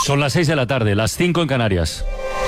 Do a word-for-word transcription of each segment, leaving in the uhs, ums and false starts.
Son las seis de la tarde, las cinco en Canarias.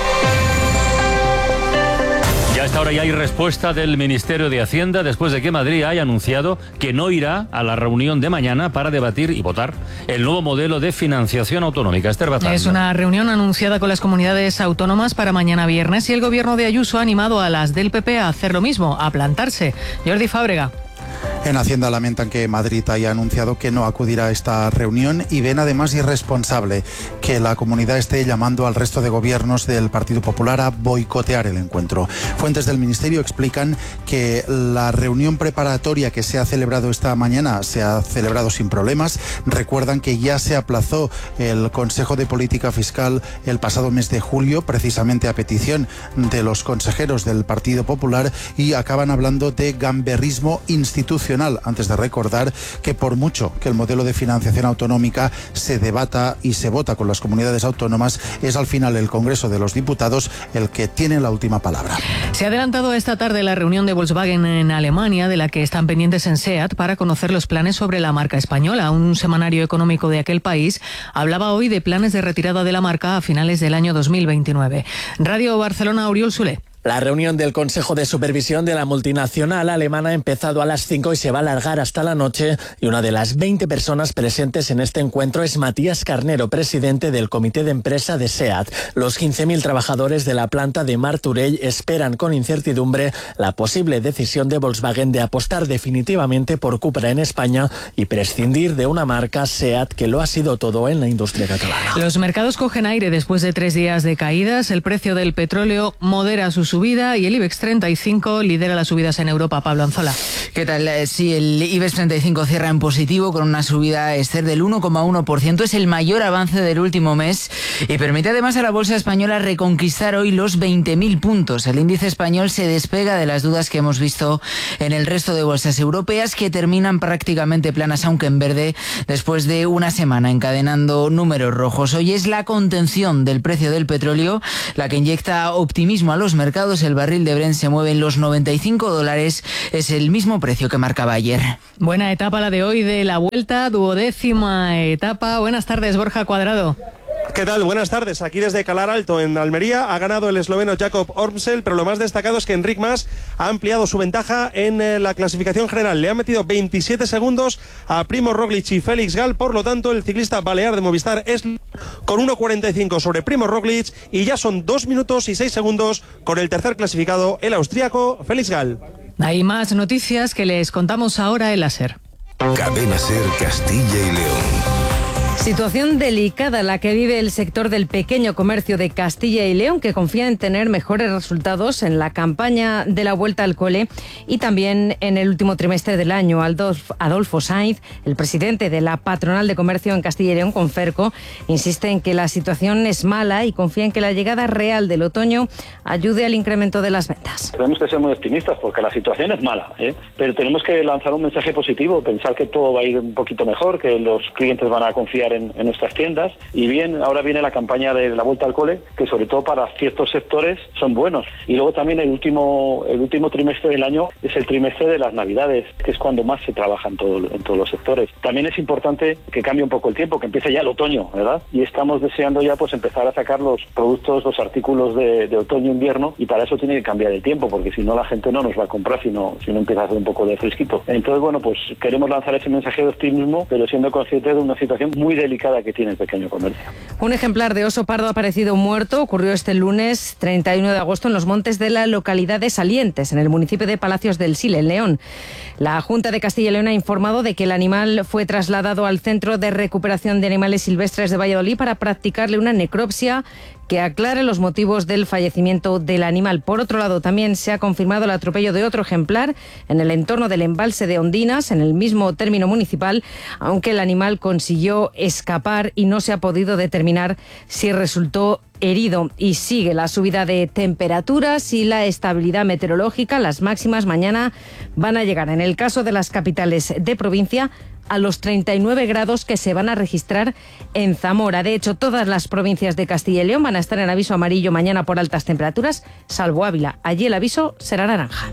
Ya a esta hora ya hay respuesta del Ministerio de Hacienda después de que Madrid haya anunciado que no irá a la reunión de mañana para debatir y votar el nuevo modelo de financiación autonómica. Esther Bazán. Es una reunión anunciada con las comunidades autónomas para mañana viernes y el gobierno de Ayuso ha animado a las del P P a hacer lo mismo, a plantarse. Jordi Fábrega. En Hacienda lamentan que Madrid haya anunciado que no acudirá a esta reunión y ven además irresponsable que la comunidad esté llamando al resto de gobiernos del Partido Popular a boicotear el encuentro. Fuentes del Ministerio explican que la reunión preparatoria que se ha celebrado esta mañana se ha celebrado sin problemas. Recuerdan que ya se aplazó el Consejo de Política Fiscal el pasado mes de julio, precisamente a petición de los consejeros del Partido Popular, y acaban hablando de gamberrismo institucional, antes de recordar que por mucho que el modelo de financiación autonómica se debata y se vota con las comunidades autónomas, es al final el Congreso de los Diputados el que tiene la última palabra. Se ha adelantado esta tarde la reunión de Volkswagen en Alemania, de la que están pendientes en SEAT para conocer los planes sobre la marca española. Un semanario económico de aquel país hablaba hoy de planes de retirada de la marca a finales del año dos mil veintinueve. Radio Barcelona, Oriol Soler. La reunión del Consejo de Supervisión de la multinacional alemana ha empezado a las cinco y se va a alargar hasta la noche, y una de las veinte personas presentes en este encuentro es Matías Carnero, presidente del comité de empresa de SEAT. Los quince mil trabajadores de la planta de Martorell esperan con incertidumbre la posible decisión de Volkswagen de apostar definitivamente por Cupra en España y prescindir de una marca SEAT que lo ha sido todo en la industria catalana. Los mercados cogen aire después de tres días de caídas. El precio del petróleo modera sus subida y el IBEX treinta y cinco lidera las subidas en Europa. Pablo Anzola. ¿Qué tal? Sí, el IBEX treinta y cinco cierra en positivo con una subida, Esther, del uno coma uno por ciento. Es el mayor avance del último mes y permite además a la bolsa española reconquistar hoy los veinte mil puntos. El índice español se despega de las dudas que hemos visto en el resto de bolsas europeas, que terminan prácticamente planas, aunque en verde, después de una semana encadenando números rojos. Hoy es la contención del precio del petróleo la que inyecta optimismo a los mercados. El barril de Brent se mueve en los noventa y cinco dólares, es el mismo precio que marcaba ayer. Buena etapa la de hoy de la Vuelta, duodécima etapa. Buenas tardes, Borja Cuadrado. ¿Qué tal? Buenas tardes. Aquí desde Calar Alto, en Almería, ha ganado el esloveno Jakob Ormsel, pero lo más destacado es que Enric Mas ha ampliado su ventaja en eh, la clasificación general. Le ha metido veintisiete segundos a Primo Roglic y Félix Gal. Por lo tanto, el ciclista balear de Movistar es con uno cuarenta y cinco sobre Primo Roglic, y ya son dos minutos y seis segundos con el tercer clasificado, el austríaco Félix Gal. Hay más noticias que les contamos ahora en la SER. Cadena SER Castilla y León. Situación delicada la que vive el sector del pequeño comercio de Castilla y León, que confía en tener mejores resultados en la campaña de la Vuelta al Cole y también en el último trimestre del año. Adolfo Sainz, el presidente de la Patronal de Comercio en Castilla y León, Conferco, insiste en que la situación es mala y confía en que la llegada real del otoño ayude al incremento de las ventas. Tenemos que ser muy optimistas porque la situación es mala, ¿eh? Pero tenemos que lanzar un mensaje positivo, pensar que todo va a ir un poquito mejor, que los clientes van a confiar En, en nuestras tiendas. Y bien, ahora viene la campaña de la Vuelta al Cole, que sobre todo para ciertos sectores son buenos. Y luego también el último el último trimestre del año es el trimestre de las Navidades, que es cuando más se trabaja en, todo, en todos los sectores. También es importante que cambie un poco el tiempo, que empiece ya el otoño, ¿verdad? Y estamos deseando ya pues empezar a sacar los productos, los artículos de, de otoño-invierno, y para eso tiene que cambiar el tiempo, porque si no la gente no nos va a comprar si no, si no empieza a hacer un poco de fresquito. Entonces, bueno, pues queremos lanzar ese mensaje de optimismo, pero siendo conscientes de una situación muy delicada que tiene el pequeño comercio. Un ejemplar de oso pardo aparecido muerto ocurrió este lunes treinta y uno de agosto en los montes de la localidad de Salientes, en el municipio de Palacios del Sil, en León. La Junta de Castilla y León ha informado de que el animal fue trasladado al Centro de Recuperación de Animales Silvestres de Valladolid para practicarle una necropsia que aclare los motivos del fallecimiento del animal. Por otro lado, también se ha confirmado el atropello de otro ejemplar en el entorno del embalse de Ondinas, en el mismo término municipal, aunque el animal consiguió escapar y no se ha podido determinar si resultó herido. Y sigue la subida de temperaturas y la estabilidad meteorológica. Las máximas mañana van a llegar, en el caso de las capitales de provincia, a los treinta y nueve grados que se van a registrar en Zamora. De hecho, todas las provincias de Castilla y León van a estar en aviso amarillo mañana por altas temperaturas, salvo Ávila. Allí el aviso será naranja.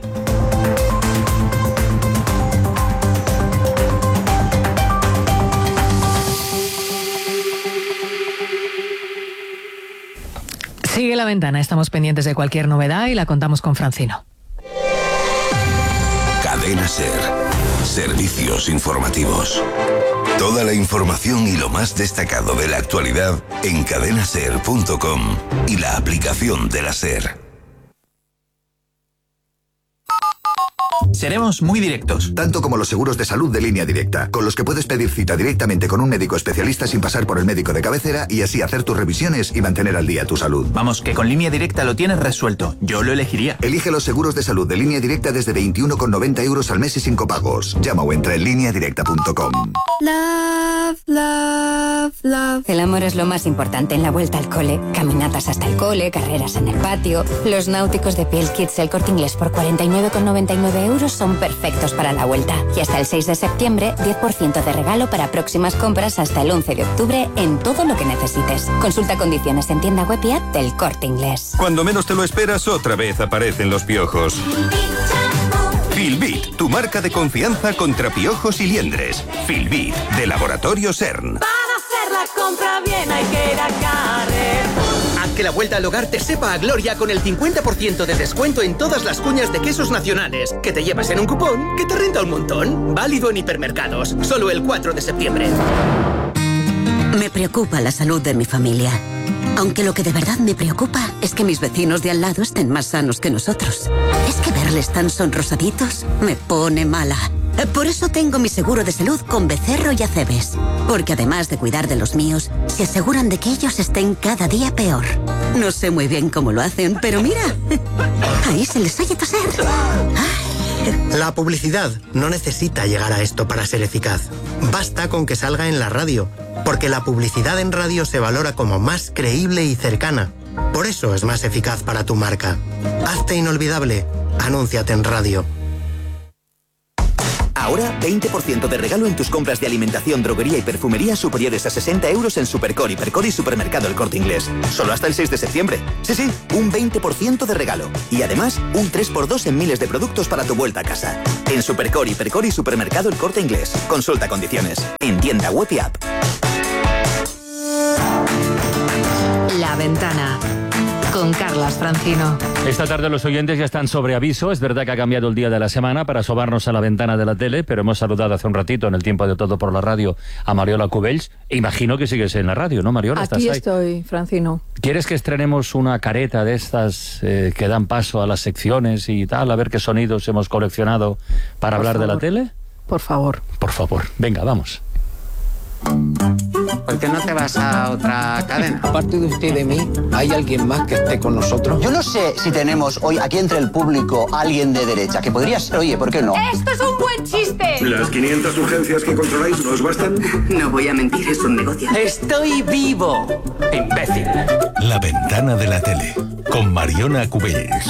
Sigue La Ventana, estamos pendientes de cualquier novedad y la contamos con Francino. Cadena SER. Servicios informativos. Toda la información y lo más destacado de la actualidad en cadena ser punto com y la aplicación de la SER. Seremos muy directos. Tanto como los seguros de salud de Línea Directa, con los que puedes pedir cita directamente con un médico especialista sin pasar por el médico de cabecera y así hacer tus revisiones y mantener al día tu salud. Vamos, que con Línea Directa lo tienes resuelto. Yo lo elegiría. Elige los seguros de salud de Línea Directa desde veintiuno con noventa euros al mes y sin copagos. Llama o entra en línea directa punto com. Love, love, love. El amor es lo más importante en la vuelta al cole. Caminatas hasta el cole, carreras en el patio. Los náuticos de Piel Kids El Corte Inglés por cuarenta y nueve con noventa y nueve euros son perfectos para la vuelta. Y hasta el seis de septiembre, diez por ciento de regalo para próximas compras hasta el once de octubre en todo lo que necesites. Consulta condiciones en tienda web y app del Corte Inglés. Cuando menos te lo esperas, otra vez aparecen los piojos. Filbit, tu marca de confianza contra piojos y liendres. Filbit, de Laboratorio CERN. Para hacer la compra bien hay que ir a Carrefour. Haz que la vuelta al hogar te sepa a gloria con el cincuenta por ciento de descuento en todas las cuñas de quesos nacionales, que te llevas en un cupón que te renta un montón. Válido en hipermercados, solo el cuatro de septiembre. Me preocupa la salud de mi familia. Aunque lo que de verdad me preocupa es que mis vecinos de al lado estén más sanos que nosotros. Es que verles tan sonrosaditos me pone mala. Por eso tengo mi seguro de salud con Becerro y Acebes. Porque además de cuidar de los míos, se aseguran de que ellos estén cada día peor. No sé muy bien cómo lo hacen, pero mira, ahí se les oye toser. Ay. La publicidad no necesita llegar a esto para ser eficaz. Basta con que salga en la radio, porque la publicidad en radio se valora como más creíble y cercana. Por eso es más eficaz para tu marca. Hazte inolvidable. Anúnciate en radio. Ahora, veinte por ciento de regalo en tus compras de alimentación, droguería y perfumería superiores a sesenta euros en Supercor, Hipercor y Supermercado El Corte Inglés. Solo hasta el seis de septiembre. Sí, sí, un veinte por ciento de regalo. Y además, un tres por dos en miles de productos para tu vuelta a casa. En Supercor, Hipercor y Supermercado El Corte Inglés. Consulta condiciones. En tienda web y app. La Ventana, con Carlas Francino. Esta tarde los oyentes ya están sobre aviso. Es verdad que ha cambiado el día de la semana para asomarnos a la ventana de la tele, pero hemos saludado hace un ratito en el tiempo de Todo por la Radio a Mariola Cubells. Imagino que sigues en la radio, ¿no, Mariola? Aquí ¿Estás estoy, ahí? Francino. ¿Quieres que estrenemos una careta de estas eh, que dan paso a las secciones y tal? A ver qué sonidos hemos coleccionado para Por hablar favor. de la tele. Por favor. Por favor. Venga, vamos. ¿Por qué no te vas a otra cadena? Aparte de usted y de mí, ¿hay alguien más que esté con nosotros? Yo no sé si tenemos hoy aquí entre el público alguien de derecha, que podría ser, oye, ¿por qué no? ¡Esto es un buen chiste! ¿Las quinientas urgencias que controláis no os bastan? No voy a mentir, es un negocio. ¡Estoy vivo! ¡Imbécil! La ventana de la tele, con Mariona Cubells.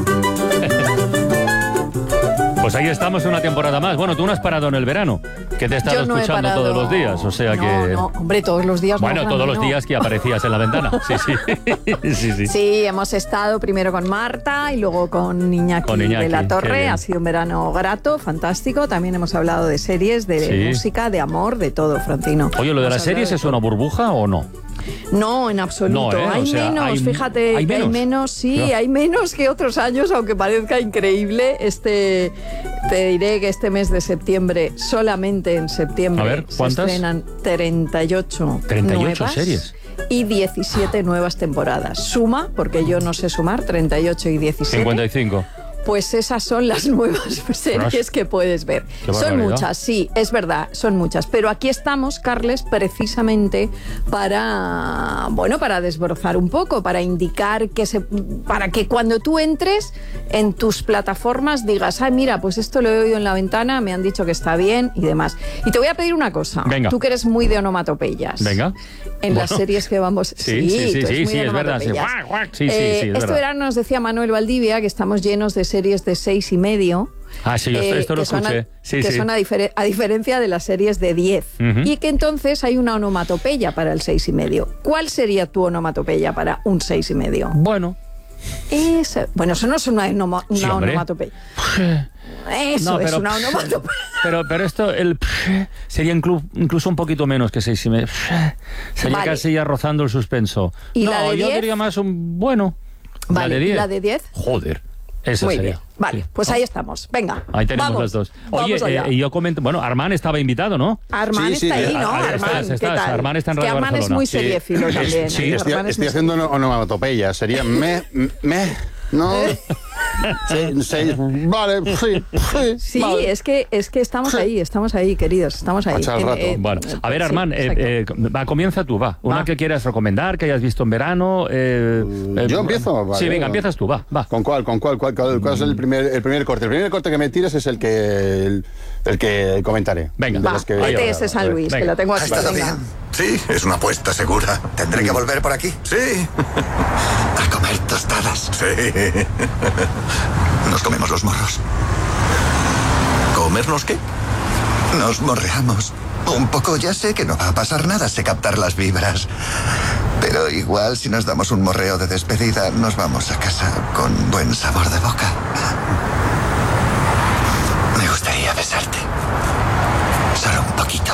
Pues ahí estamos una temporada más. Bueno, tú no has parado en el verano, que te he estado Yo no he escuchando parado. todos los días, o sea no, que... No, hombre, todos los días. Bueno, no, todos los no. días que aparecías en la ventana. Sí, sí. sí, sí. Sí, hemos estado primero con Marta y luego con Iñaki, Con Iñaki, de la qué Torre. bien. Ha sido un verano grato, fantástico. También hemos hablado de series, de Sí. música, de amor, de todo, Francino. Oye, ¿lo de Hemos las series hablado es una burbuja o no? No, en absoluto. No, ¿eh? Hay O sea, menos, hay- fíjate, ¿hay que hay menos? menos, sí, No. hay menos que otros años, aunque parezca increíble. Este, te diré que este mes de septiembre, solamente en septiembre, A ver, ¿cuántas? se estrenan treinta y ocho, treinta y ocho nuevas series. y diecisiete nuevas temporadas. Suma, porque yo no sé sumar, treinta y ocho y diecisiete. cincuenta y cinco. Pues esas son las nuevas series Ostras. que puedes ver. Qué Son barbaridad. muchas, sí, es verdad, son muchas. Pero aquí estamos, Carles, precisamente para, bueno, para desbrozar un poco, para indicar que se, para que cuando tú entres en tus plataformas digas, ay, mira, pues esto lo he oído en la ventana, me han dicho que está bien y demás. Y te voy a pedir una cosa. Venga. Tú que eres muy de onomatopeyas. Venga. En las Bueno. series que vamos... Sí, sí, sí, tú eres sí, muy sí, de es verdad. Sí, onomatopeyas. Guac, guac. sí, sí, Eh, sí, es este verdad. verano nos decía Manuel Valdivia que estamos llenos de series de seis y medio. Ah, sí, yo esto- eh, esto lo que son a- escuché. Sí, que sí. son a, difere- a diferencia de las series de diez. Ujú. Y que entonces hay una onomatopeya para el seis y medio. ¿Cuál sería tu onomatopeya para un seis y medio? Bueno. Ese, bueno, eso no es una, onoma, una sí, onomatopeya. Eso no, pero, es una onomatopeya. Pero, pero esto el sería inclu, incluso un poquito menos que seis y medio. Sería vale. casi ya rozando el suspenso. ¿Y no, la de yo diez? diría más un bueno. Vale, la de diez. ¿La de diez? Joder. Esa Muy sería. bien. Vale, sí. Pues ahí estamos. Venga. Ahí tenemos vamos, las dos. Oye, eh, yo comento. Bueno, Armán estaba invitado, ¿no? Armán sí, está sí, ahí, ¿no? Armán, Armán, estás, ¿qué tal? Armán está en es que Radio Armán Barcelona. es muy Sí. seriéfilo también. Sí, ¿eh? estoy, Armán estoy es muy... haciendo onomatopeya. Sería me, me, no. Sí, sí, vale, sí, sí. Sí, vale. es que es que estamos sí. ahí, estamos ahí, queridos, estamos ahí. Eh, eh, bueno, a ver, Armán, sí, eh, eh, va, comienza tú, va. Una va. que quieras recomendar, que hayas visto en verano. Eh, eh, Yo empiezo. Vale, sí, venga, no. empiezas tú, va, va. ¿Con cuál? ¿Con cuál? ¿Cuál, cuál, cuál es el primer, el primer corte? El primer corte que me tires es el que el, el que comentaré. Venga, va. Que E T S San Luis, venga. Que lo tengo aquí. ¿Ha estado bien? Sí, es una apuesta segura. ¿Tendré que volver por aquí? Sí. A comer tostadas. Sí. Nos comemos los morros. ¿Comernos qué? Nos morreamos. Un poco, ya sé que no va a pasar nada, sé captar las vibras. Pero igual si nos damos un morreo de despedida, nos vamos a casa con buen sabor de boca. Me gustaría besarte. Solo un poquito.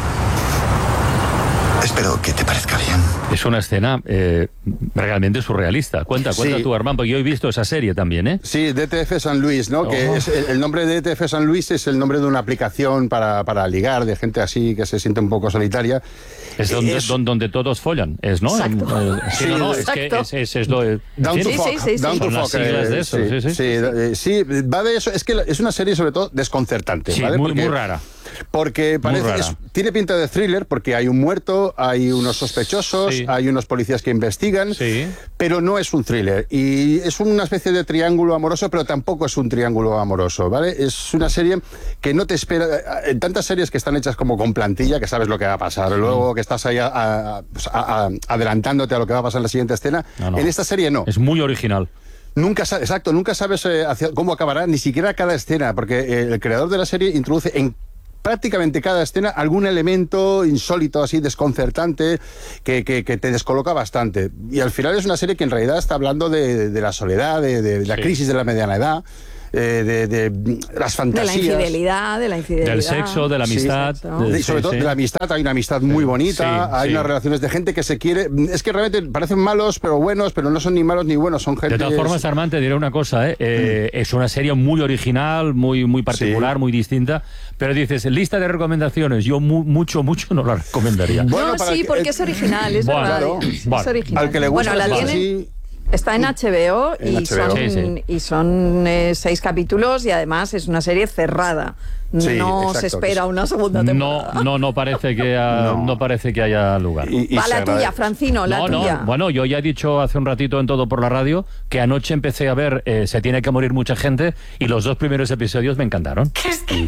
Espero que te parezca bien. Es una escena eh, realmente surrealista. Cuenta, cuenta sí. tú, Armán, porque yo he visto esa serie también, ¿eh? Sí, D T F San Luis, ¿no? Oh. Que es el, el nombre de D T F San Luis es el nombre de una aplicación para, para ligar, de gente así que se siente un poco solitaria. Es donde, es... donde, donde todos follan, es, ¿no? Exacto. Eh, sí, no, no, es que es, es, es lo... Down to fuck, sí, sí, sí, down to fuck. De eso, sí, sí, sí, sí, sí, sí, va de eso. Es que es una serie sobre todo desconcertante, sí, ¿vale? muy, porque, muy rara. Porque parece, es, tiene pinta de thriller porque hay un muerto, hay unos sospechosos, sí. hay unos policías que investigan, sí. pero no es un thriller. Y es una especie de triángulo amoroso, pero tampoco es un triángulo amoroso, ¿vale? Es una serie que no te espera... En tantas series que están hechas como con plantilla, que sabes lo que va a pasar, luego que estás ahí a, a, a, a, adelantándote a lo que va a pasar en la siguiente escena, no, no. en esta serie no. Es muy original. Nunca sabes, exacto, nunca sabes eh, hacia cómo acabará, ni siquiera cada escena, porque eh, el creador de la serie introduce en prácticamente cada escena algún elemento insólito, así desconcertante, que, que, que te descoloca bastante. Y al final es una serie que en realidad está hablando de, de la soledad, de, de la sí. crisis de la mediana edad, eh, de, de las fantasías. De la infidelidad, de la infidelidad. Del sexo, de la amistad. Sí, de, y sobre sí, todo sí. de la amistad, hay una amistad muy bonita, sí, hay sí. unas relaciones de gente que se quiere... Es que realmente parecen malos, pero buenos, pero no son ni malos ni buenos, son gente... De todas formas, Armán, te diré una cosa, ¿eh? Eh, mm. es una serie muy original, muy, muy particular, sí. muy distinta, pero dices, lista de recomendaciones, yo mu mucho, mucho no la recomendaría. Bueno, no, sí, que, porque eh, es original, es bueno, verdad. Claro, es bueno. original. Al que le gusta bueno, la tiene... Sí. Está en H B O y, en H B O. Son, sí, sí. y son eh, seis capítulos y además es una serie cerrada. Sí, no exacto, se espera una segunda temporada. No, no, no parece que ha, no. no parece que haya lugar. Y, y Va la tuya, Francino, la no, tuya. No, bueno, yo ya he dicho hace un ratito en Todo por la Radio que anoche empecé a ver eh, Se tiene que morir mucha gente y los dos primeros episodios me encantaron. ¿Crees que...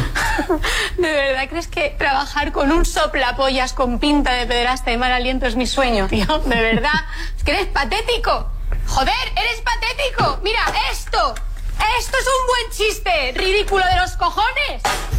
¿De verdad crees que trabajar con un soplapollas con pinta de pederasta y mal aliento es mi sueño, tío? ¿De verdad? Es que eres patético. Joder, eres patético. Mira, esto. Esto es un buen chiste. Ridículo de los cojones.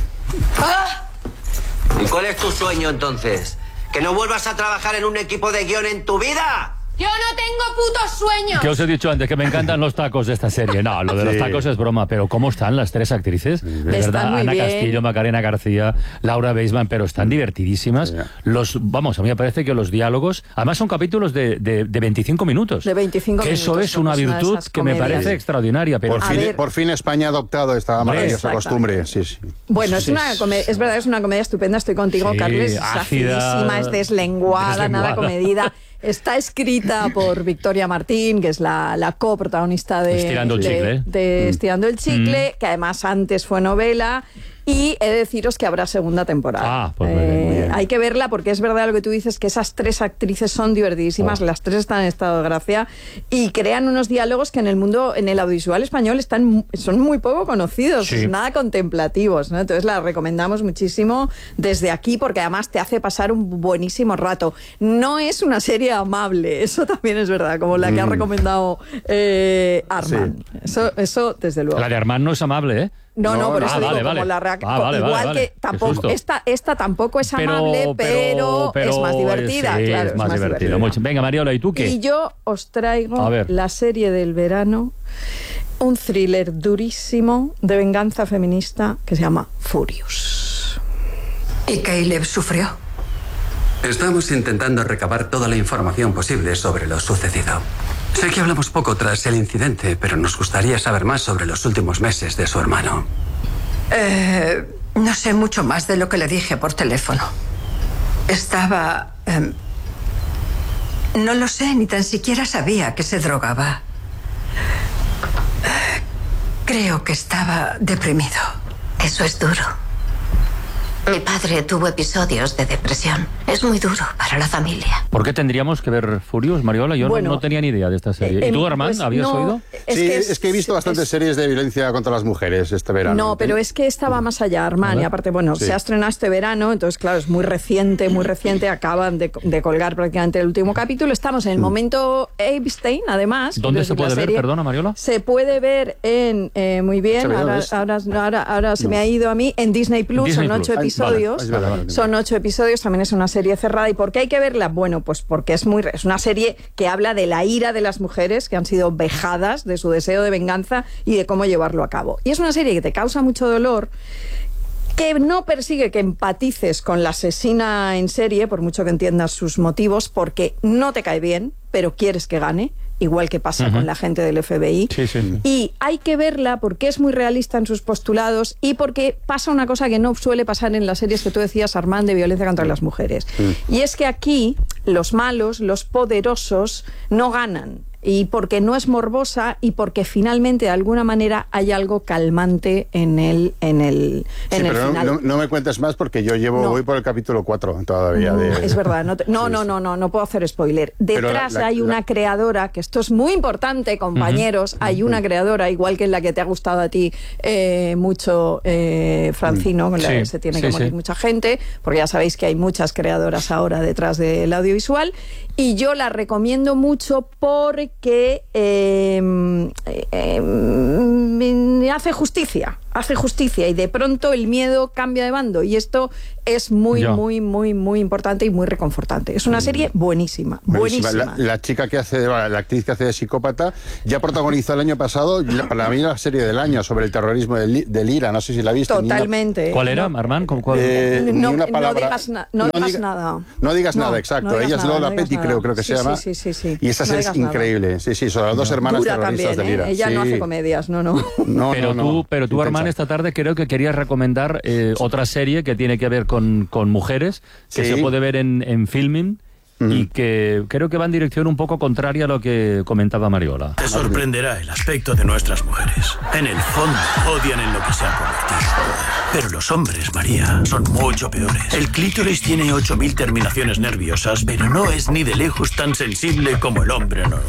¡Ah! ¿Y cuál es tu sueño entonces? ¿Que no vuelvas a trabajar en un equipo de guión en tu vida? Yo no tengo putos sueños. ¿Qué os he dicho antes? Que me encantan los tacos de esta serie. No, lo de sí. los tacos es broma, pero ¿cómo están las tres actrices? De verdad, Ana bien. Castillo, Macarena García, Laura Beisman, pero están divertidísimas. Sí. Los, vamos, a mí me parece que los diálogos, además son capítulos de, de, de veinticinco minutos. De veinticinco que minutos. Eso es una virtud una que me parece extraordinaria. Pero por, fin, por fin España ha adoptado esta maravillosa costumbre. Sí, sí. Bueno, es, sí, una comedia, es verdad, es una comedia estupenda. Estoy contigo, sí, Carles. Es acidísima, es deslenguada, deslenguada, nada comedida. Está escrita por Victoria Martín, que es la, la coprotagonista de Estirando el de, chicle, de mm. Estirando el chicle, mm. que además antes fue novela. Y he de deciros que habrá segunda temporada. Ah, pues muy bien, muy bien. Hay que verla porque es verdad lo que tú dices, que esas tres actrices son divertidísimas, oh. las tres están en estado de gracia y crean unos diálogos que en el mundo, en el audiovisual español, están son muy poco conocidos, sí. nada contemplativos, ¿no? Entonces la recomendamos muchísimo desde aquí porque además te hace pasar un buenísimo rato. No es una serie amable, eso también es verdad, como la que mm. ha recomendado eh, Armand. Sí. Eso, eso desde luego. La de Armand no es amable, ¿eh? No, no, no, por eso ah, digo, vale, como vale. la reacción. Ah, vale, igual vale, vale. que tampoco, esta, esta tampoco es amable, pero, pero, pero es más divertida. Sí, claro, es más, es más divertido. divertida. Venga, Mariola, ¿y tú qué? Y yo os traigo la serie del verano, un thriller durísimo de venganza feminista que se llama Furious. ¿Y Caleb sufrió? Estamos intentando recabar toda la información posible sobre lo sucedido. Sé que hablamos poco tras el incidente, pero nos gustaría saber más sobre los últimos meses de su hermano. Eh, no sé mucho más de lo que le dije por teléfono. Estaba... Eh, no lo sé, ni tan siquiera sabía que se drogaba. Eh, creo que estaba deprimido. Eso es duro. Mi padre tuvo episodios de depresión. Es muy duro para la familia. ¿Por qué tendríamos que ver Furious, Mariola? Yo bueno, no, no tenía ni idea de esta serie. ¿Y eh, tú, Armand, pues habías no, oído? Es sí, que es, es que he visto bastantes es, series de violencia contra las mujeres este verano. No, pero es que esta va más allá, Armand. Y aparte, bueno, sí. se ha estrenado este verano, entonces, claro, es muy reciente, muy reciente. Acaban de, de colgar prácticamente el último capítulo. Estamos en el momento Epstein, además. ¿Dónde se puede ver, perdona, Mariola? Se puede ver en, eh, muy bien, ahora, ahora, ahora, ahora se no. me ha ido a mí, en Disney Plus, Disney son ocho Plus. episodios. Ay, vale, vale, vale. Son ocho episodios, también es una serie cerrada. ¿Y por qué hay que verla? Bueno, pues porque es muy es una serie que habla de la ira de las mujeres que han sido vejadas, de su deseo de venganza y de cómo llevarlo a cabo. Y es una serie que te causa mucho dolor, que no persigue que empatices con la asesina en serie, por mucho que entiendas sus motivos, porque no te cae bien, pero quieres que gane, igual que pasa uh-huh. con la gente del F B I. Sí, sí, sí. Y hay que verla porque es muy realista en sus postulados y porque pasa una cosa que no suele pasar en las series que tú decías, Armand, de violencia contra las mujeres. Sí. Y es que aquí los malos, los poderosos, no ganan. Y porque no es morbosa y porque finalmente de alguna manera hay algo calmante en el en el en sí, el pero final. No, no me cuentes más porque yo llevo no. voy por el capítulo cuatro todavía. No, de... Es verdad, no, te, no, sí, no, no, no, no puedo hacer spoiler. Detrás la, la, hay una la... creadora, que esto es muy importante, compañeros, uh-huh. hay una creadora, igual que en la que te ha gustado a ti eh, mucho, eh, Francino, con la sí, que se tiene sí, que morir sí. mucha gente, porque ya sabéis que hay muchas creadoras ahora detrás del audiovisual, y yo la recomiendo mucho porque que eh, eh, eh, hace justicia, hace justicia y de pronto el miedo cambia de bando y esto es muy, Yo. muy, muy, muy importante y muy reconfortante. Es una serie buenísima, buenísima. buenísima. La, la chica que hace, la actriz que hace de psicópata ya protagonizó el año pasado, para mí la serie del año sobre el terrorismo del, del IRA, no sé si la viste. Totalmente. ¿Cuál era, no, Armand? ¿Con cuál? Eh, no, ni una palabra, no digas, na, no no digas diga, nada. No digas no, nada, exacto. No Ella es Lola no Petty, creo, creo que sí, se llama. Sí, sí, sí, sí. Y esa serie es increíble. Nada. Sí, sí, son las dos hermanas Dura terroristas también, del IRA. ¿eh? Ella sí. no hace comedias, no, no. no pero, no, tú, no. pero tú, Armand, esta tarde creo que querías recomendar eh, otra serie que tiene que ver con, con mujeres, que sí. se puede ver en, en Filmin. Uh-huh. Y que creo que va en dirección un poco contraria a lo que comentaba Mariola. Te sorprenderá el aspecto de nuestras mujeres. En el fondo, odian en lo que se ha convertido. Pero los hombres, María, son mucho peores. El clítoris tiene ocho mil terminaciones nerviosas, pero no es ni de lejos tan sensible como el hombre noruego.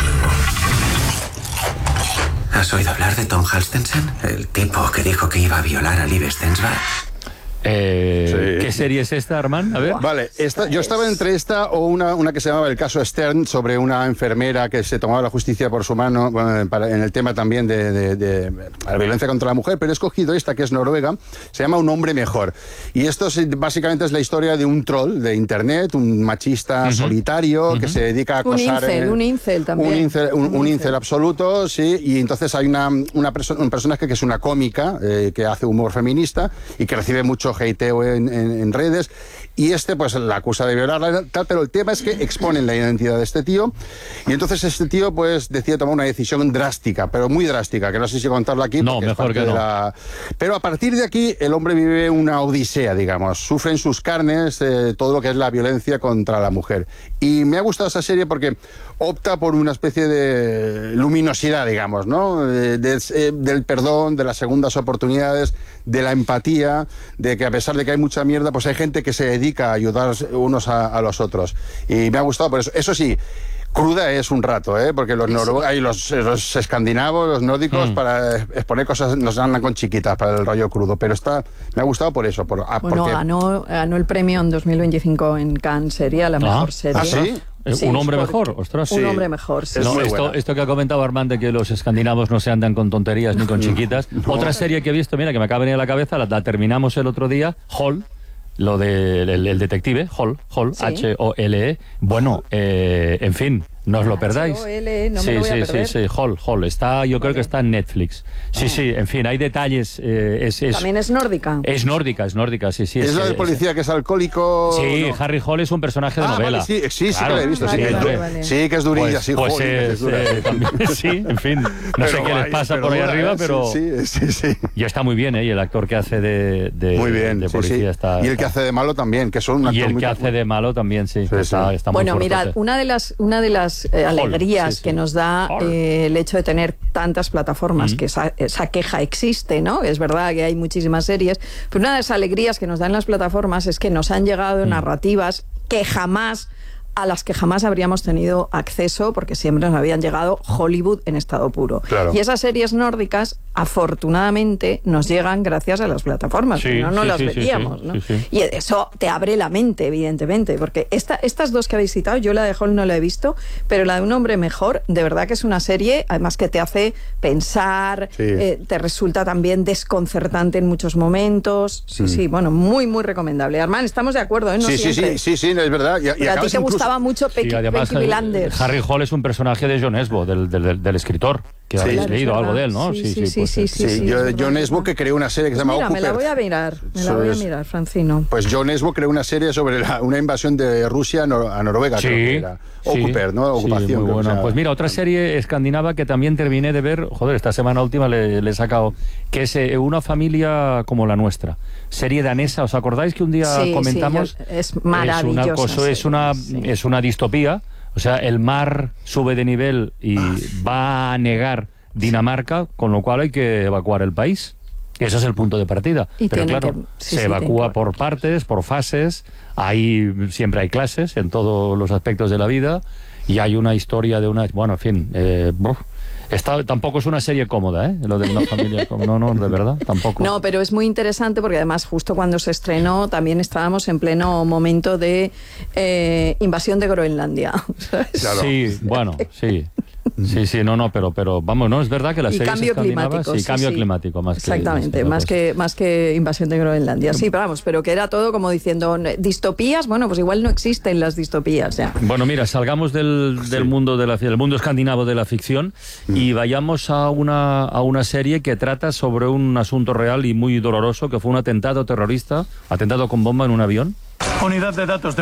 ¿Has oído hablar de Tom Halstensen? El tipo que dijo que iba a violar a Liv Stensberg. Eh, sí. ¿Qué serie es esta, Armand? A ver. Vale, esta, yo estaba entre esta o una, una que se llamaba El caso Stern, sobre una enfermera que se tomaba la justicia por su mano, bueno, para, en el tema también de, de, de, de la violencia contra la mujer, pero he escogido esta que es noruega, se llama Un hombre mejor. Y esto es, básicamente es la historia de un troll de internet, un machista uh-huh. solitario uh-huh. que se dedica a acosar... Un incel, en, un incel también. Un incel, un, un incel. incel absoluto, sí, y entonces hay una, una perso- un personaje que es una cómica, eh, que hace humor feminista y que recibe mucho hateo en, en, en redes, y este pues la acusa de violarla, tal, pero el tema es que exponen la identidad de este tío, y entonces este tío pues decide tomar una decisión drástica, pero muy drástica, que no sé si contarla aquí. No, mejor que no. La... Pero a partir de aquí el hombre vive una odisea, digamos, sufre en sus carnes eh, todo lo que es la violencia contra la mujer. Y me ha gustado esa serie porque opta por una especie de luminosidad, digamos, ¿no? De, de, de, del perdón, de las segundas oportunidades, de la empatía, de que a pesar de que hay mucha mierda, pues hay gente que se dedica a ayudar unos a, a los otros. Y me ha gustado por eso. Eso sí, cruda es un rato, ¿eh? Porque los, noruegos, hay los, los escandinavos, los nórdicos, mm. para exponer cosas nos andan con chiquitas para el rollo crudo. Pero está, me ha gustado por eso. Por, ah, bueno, porque... ganó, ganó el premio en dos mil veinticinco en Cannes, sería la mejor ah, serie. ¿Ah, sí? Sí, un hombre por- mejor, ostras. Un sí. hombre mejor, sí. No, muy esto, buena. esto que ha comentado Armand de que los escandinavos no se andan con tonterías ni con chiquitas. Otra serie que he visto, mira, que me acaba de venir a la cabeza, la, la terminamos el otro día, Hall, lo del el, el detective, Hall, Hall, Sí. H O L E. Bueno, eh, en fin, no os lo perdáis. H O L E, no me sí, lo voy a sí, perder. sí, sí, Hall, Hall. Está, yo creo que está en Netflix. Sí, sí, en fin, hay detalles. eh, es, es, También es nórdica. es nórdica, es nórdica, sí, sí. Es la eh, del policía que es alcohólico. Sí, no. Harry Hall es un personaje de Ah, novela. vale, sí, sí, sí Claro. que la he visto. Sí, Vale, que, vale, es- vale. sí, que es durilla, Pues, sí, pues joder, que es, es dura. eh, también, sí, en fin, no Pero sé qué les vaya, pasa pero por ahí dura, arriba, ¿eh? pero Sí, sí, sí. sí. y está muy bien, ¿eh? Y el actor que hace de, de, Muy bien, de sí, policía sí. está... Y el que está- hace de malo también, que son un y actor el muy que hace de malo también, sí, Sí, está, sí. está muy Bueno, fuerte. mirad, una de las, una de las eh, alegrías sí, sí. que nos da Hall. eh, el hecho de tener tantas plataformas, Mm. que esa, esa queja existe, ¿no? Es verdad que hay muchísimas series, pero una de las alegrías que nos dan las plataformas es que nos han llegado Mm. narrativas que jamás a las que jamás habríamos tenido acceso porque siempre nos habían llegado Hollywood en estado puro. Claro. Y esas series nórdicas, afortunadamente, nos llegan gracias a las plataformas, Sí, si no, no sí, las sí, sí, veríamos, sí, ¿no? sí, sí. Y eso te abre la mente, evidentemente, porque esta, estas dos que habéis citado, yo la de Hall no la he visto, pero la de Un hombre mejor, de verdad que es una serie, además que te hace pensar, Sí. eh, te resulta también desconcertante en muchos momentos. Sí, Mm. sí, bueno, muy, muy recomendable. Armand, estamos de acuerdo, ¿eh? No Sí, sí, siempre. sí, sí, sí, es verdad. Y, y Pero a ti acabas te incluso- gustaba mucho Sí, Peaky, además, Peaky Blinders. Harry Hall es un personaje de John Esbo, del, del, del- del escritor, que Sí. habéis Claro, es leído algo verdad. de él, ¿no? Sí, sí, sí, pues, sí, eh, sí. Sí, yo- es verdad, John es Esbo, verdad. que creó una serie que se Pues llama mira, me la Occupert. voy a mirar, me la Eso voy a es. mirar, Francino. Pues John Esbo creó una serie sobre la- una invasión de Rusia a, Nor- a Noruega, Sí, creo que era. sí, Occupert, ¿no? sí, Ocupación. muy creo que buena. se Pues mira, otra serie escandinava que también terminé de ver, joder, esta semana última le, le he sacado, que es eh, Una familia como la nuestra. Serie danesa, ¿os acordáis que un día Sí, sí, comentamos? yo- es maravillosa Es una, cosa- es, serie, una, sí. es una distopía, o sea, el mar sube de nivel y va a negar Dinamarca, con lo cual hay que evacuar el país. Ese es el punto de partida. Y Pero tiene claro, que- sí, se sí, evacúa tiene que- por partes, por fases, hay, siempre hay clases en todos los aspectos de la vida y hay una historia de una... Bueno, en fin, eh, buf, está, tampoco es una serie cómoda, ¿eh? Lo de una familia cómoda. No, no, de verdad, tampoco. No, pero es muy interesante porque además justo cuando se estrenó también estábamos en pleno momento de eh, invasión de Groenlandia. ¿sabes? Sí, bueno, sí. Sí, sí, no, no, pero, pero vamos, no, es verdad que las Y series cambio escandinavas, climático. sí, sí, cambio sí. climático más que... Exactamente, otra más cosa. que, más que invasión de Groenlandia. Sí, pero vamos, pero que era todo como diciendo, distopías, bueno, pues igual no existen las distopías ya. Bueno, mira, salgamos del, del mundo de la, del mundo escandinavo de la ficción y vayamos a una, a una serie que trata sobre un asunto real y muy doloroso, que fue un atentado terrorista, atentado con bomba en un avión. Unidad de datos de